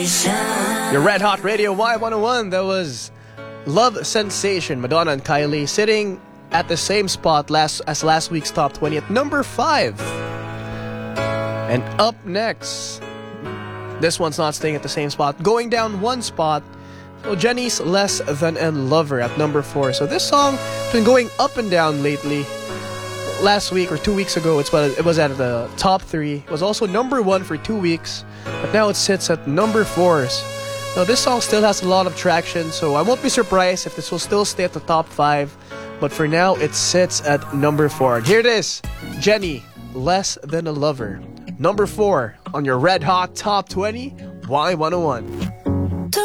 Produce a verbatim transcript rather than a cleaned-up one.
Your Red Hot Radio Y one oh one, that was Love Sensation, Madonna and Kylie, sitting at the same spot last as last week's Top twenty at number five. And up next, this one's not staying at the same spot, going down one spot. So Jenny's Less Than a Lover at number four. So this song has been going up and down lately. Last week or two weeks ago, it's it was at the top three. It was also number one for two weeks, but now it sits at number four. Now this song still has a lot of traction, so I won't be surprised if this will still stay at the top five. But for now, it sits at number four. And here it is, Jenny, Less Than a Lover, number four on your Red Hot Top twenty Y one oh one.